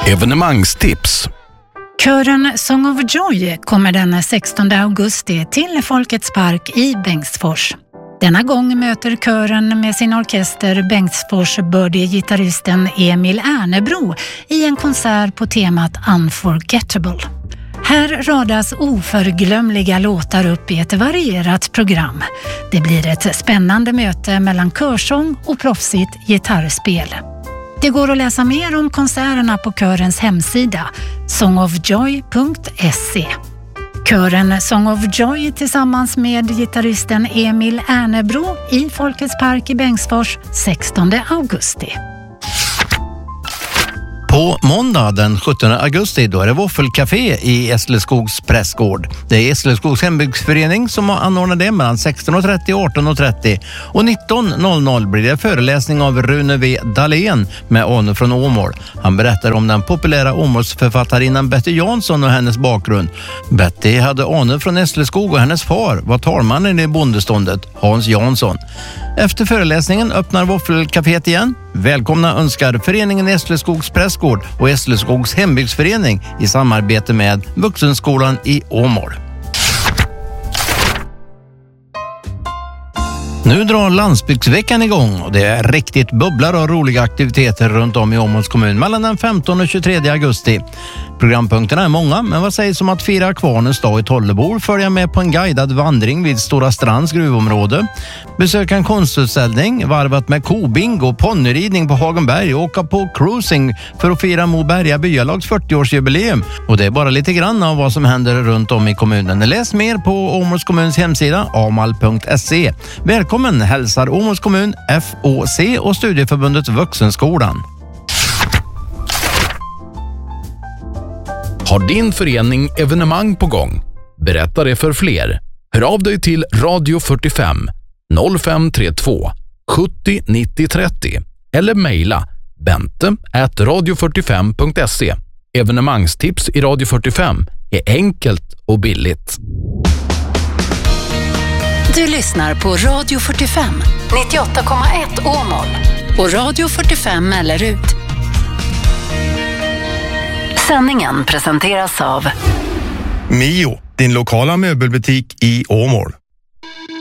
Evenemangstips. Kören Song of Joy kommer den 16 augusti till Folkets park i Bengtsfors. Denna gång möter kören med sin orkester Bengtsfors birdie-gitarristen Emil Ernebro i en konsert på temat Unforgettable. Här radas oförglömliga låtar upp i ett varierat program. Det blir ett spännande möte mellan körsång och proffsigt gitarrspel. Det går att läsa mer om konserterna på körens hemsida songofjoy.se. Kören Song of Joy tillsammans med gitarristen Emil Ernebro i Folkets park i Bengtsfors 16 augusti. På måndag den 17 augusti då är det Våffelcafé i Esleskogs prästgård. Det är Esleskogs hembygdsförening som har anordnat det mellan 16.30 och 18.30. Och 19.00 blir det föreläsning av Rune V. Dahlén med Ane från Åmål. Han berättar om den populära Åmålsförfattarinnan Betty Jansson och hennes bakgrund. Betty hade Ane från Esleskog och hennes far var talmannen i bondeståndet, Hans Jansson. Efter föreläsningen öppnar Våffelcaféet igen. Välkomna önskar föreningen Esleskogs prästgård och Esleskogs hembygdsförening i samarbete med Vuxenskolan i Åmål. Nu drar landsbygdsveckan igång och det är riktigt bubblar och roliga aktiviteter runt om i Åmåls kommun mellan den 15 och 23 augusti. Programpunkterna är många, men vad sägs om att fira Kvarnens dag i Tollebor, följa med på en guidad vandring vid Stora Strands gruvområde, besöka en konstutställning, varvat med kobingo, ponnyridning på Hagenberg och åka på cruising för att fira Moberga byalags 40-årsjubileum. Och det är bara lite grann av vad som händer runt om i kommunen. Läs mer på Åmåls kommuns hemsida amal.se. Välkommen hälsar Åmåls kommun, FOC och Studieförbundet Vuxenskolan. Har din förening evenemang på gång? Berätta det för fler. Hör av dig till Radio 45 0532 70 90 30 eller mejla bente@radio45.se. Evenemangstips i Radio 45 är enkelt och billigt. Du lyssnar på Radio 45 98,1 Åmål och Radio 45 Mellerud. Sändningen presenteras av Mio, din lokala möbelbutik i Åmål.